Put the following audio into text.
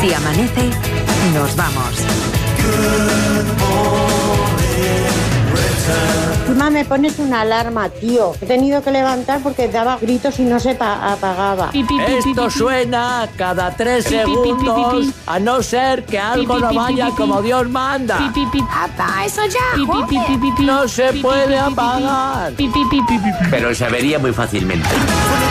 Si amanece, nos vamos. Encima me pones una alarma, tío. He tenido que levantar porque daba gritos y no se apagaba. Esto suena cada 3 segundos, a no ser que algo no vaya como Dios manda. ¡Apa, eso ya! No se puede apagar. Pero se avería muy fácilmente.